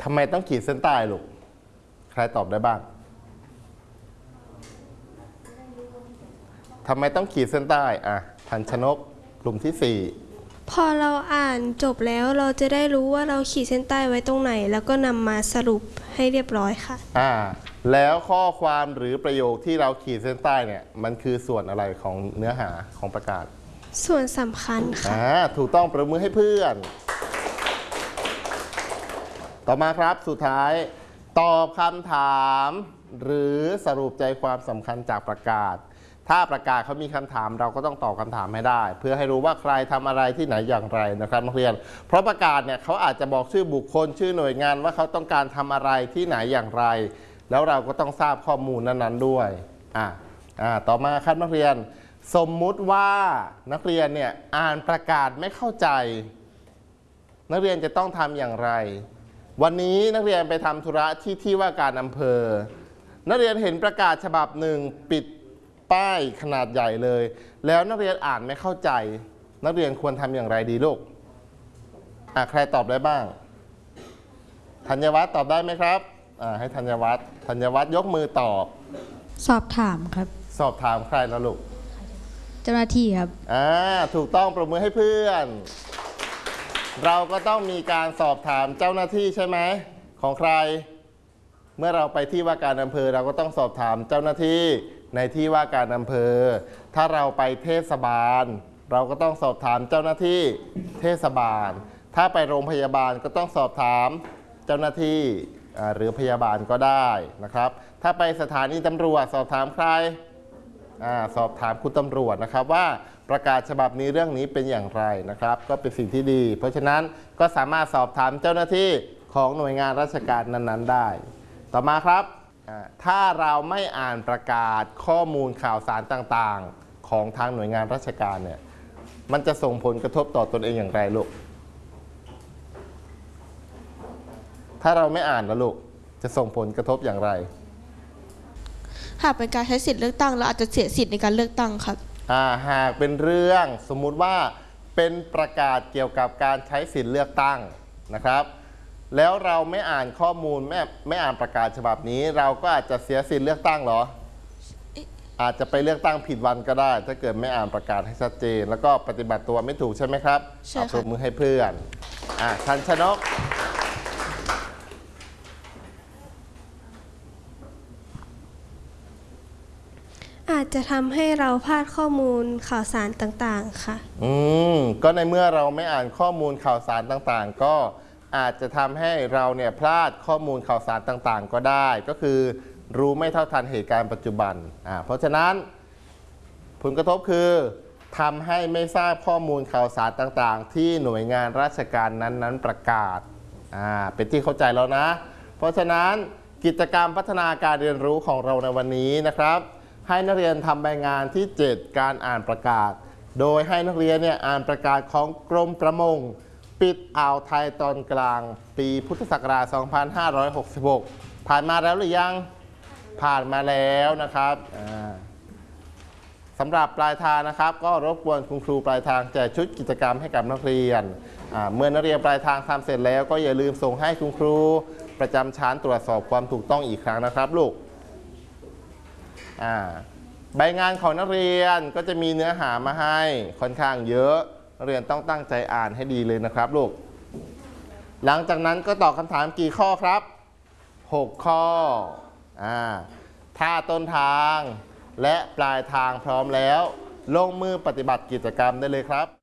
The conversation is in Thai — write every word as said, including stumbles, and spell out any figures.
ทำไมต้องขีดเส้นใต้ลูกใครตอบได้บ้างทำไมต้องขีดเส้นใต้อ่ะทันชนกกลุ่มที่สี่พอเราอ่านจบแล้วเราจะได้รู้ว่าเราขีดเส้นใต้ไว้ตรงไหนแล้วก็นำมาสรุปให้เรียบร้อยค่ะอ่าแล้วข้อความหรือประโยคที่เราขีดเส้นใต้เนี่ยมันคือส่วนอะไรของเนื้อหาของประกาศส่วนสำคัญค่ะอ่าถูกต้องประมือให้เพื่อนต่อมาครับสุดท้ายตอบคำถามหรือสรุปใจความสำคัญจากประกาศถ้าประกาศเขามีคำถามเราก็ต้องตอบคำถามให้ได้เพื่อให้รู้ว่าใครทำอะไรที่ไหนอย่างไรนะครับนักเรียนเพราะประกาศเนี่ยเขาอาจจะบอกชื่อบุคคลชื่อหน่วยงานว่าเขาต้องการทำอะไรที่ไหนอย่างไรแล้วเราก็ต้องทราบข้อมูลนั้นๆด้วยอ่าอ่าต่อมาครับนักเรียนสมมุติว่านักเรียนเนี่ยอ่านประกาศไม่เข้าใจนักเรียนจะต้องทำอย่างไรวันนี้นักเรียนไปทำธุระที่ที่ว่าการอำเภอนักเรียนเห็นประกาศฉบับหนึ่งปิดป้ายขนาดใหญ่เลยแล้วนักเรียนอ่านไม่เข้าใจนักเรียนควรทำอย่างไรดีลูกอ่ะใครตอบได้บ้างธัญวัฒน์ตอบได้ไหมครับอ่าให้ธัญวัฒน์ธัญวัฒน์ยกมือตอบสอบถามครับสอบถามใครแล้วลูกเจ้าหน้าที่ครับอ่าถูกต้องปรบมือให้เพื่อนเราก็ต้องมีการสอบถามเจ้าหน้าที่ใช่ไหมของใครเมื่อเราไปที่ว่าการอำเภอเราก็ต้องสอบถามเจ้าหน้าที่ในที่ว่าการอำเภอถ้าเราไปเทศบาลเราก็ต้องสอบถามเจ้าหน้าที่เทศบาลถ้าไปโรงพยาบาลก็ต้องสอบถามเจ้าหน้าที่หรือพยาบาลก็ได้นะครับถ้าไปสถานีตำรวจสอบถามใครสอบถามคุณตำรวจนะครับว่าประกาศฉบับนี้เรื่องนี้เป็นอย่างไรนะครับก็เป็นสิ่งที่ดีเพราะฉะนั้นก็สามารถสอบถามเจ้าหน้าที่ของหน่วยงานราชการนั้นๆได้ต่อมาครับถ้าเราไม่อ่านประกาศข้อมูลข่าวสารต่างๆของทางหน่วยงานราชการเนี่ยมันจะส่งผลกระทบต่อตนเองอย่างไรลูกถ้าเราไม่อ่านแล้วลูกจะส่งผลกระทบอย่างไรหากเป็นการใช้สิทธิ์เลือกตั้งเราอาจจะเสียสิทธิ์ในการเลือกตั้งครับหากเป็นเรื่องสมมุติว่าเป็นประกาศเกี่ยวกับการใช้สิทธิ์เลือกตั้งนะครับแล้วเราไม่อ่านข้อมูลไม่ไม่อ่านประกาศฉบับนี้เราก็อาจจะเสียสิทธิ์เลือกตั้งเหรออาจจะไปเลือกตั้งผิดวันก็ได้ถ้าเกิดไม่อ่านประกาศให้ชัดเจนแล้วก็ปฏิบัติตัวไม่ถูกใช่ไหมครับใช่ค่ะปรบมือให้เพื่อนอ่ะทันชนกอาจจะทำให้เราพลาดข้อมูลข่าวสารต่างๆค่ะอืมก็ในเมื่อเราไม่อ่านข้อมูลข่าวสารต่างๆก็อาจจะทำให้เราเนี่ยพลาดข้อมูลข่าวสารต่างๆก็ได้ก็คือรู้ไม่เท่าทันเหตุการณ์ปัจจุบันอ่าเพราะฉะนั้นผลกระทบคือทำให้ไม่ทราบข้อมูลข่าวสารต่างๆที่หน่วยงานราชการนั้นๆประกาศอ่าเป็นที่เข้าใจแล้วนะเพราะฉะนั้นกิจกรรมพัฒนาการเรียนรู้ของเราในวันนี้นะครับให้นักเรียนทำใบงานที่เจ็ดการอ่านประกาศโดยให้นักเรียนเนี่ยอ่านประกาศของกรมประมงปิดอ่าวไทยตอนกลางปีพุทธศักราช สองพันห้าร้อยหกสิบหก ผ่านมาแล้วหรือยังผ่านมาแล้วนะครับสำหรับปลายทางนะครับก็รบกวนคุณครูปลายทางแจกชุดกิจกรรมให้กับนักเรียนเมื่อนักเรียนปลายทางทำเสร็จแล้วก็อย่าลืมส่งให้คุณครูประจำชั้นตรวจสอบความถูกต้องอีกครั้งนะครับลูกใบงานของนักเรียนก็จะมีเนื้อหามาให้ค่อนข้างเยอะนักเรียนต้องตั้งใจอ่านให้ดีเลยนะครับลูกหลังจากนั้นก็ตอบคำถามกี่ข้อครับหกข้ออ่าถ้าต้นทางและปลายทางพร้อมแล้วลงมือปฏิบัติกิจกรรมได้เลยครับ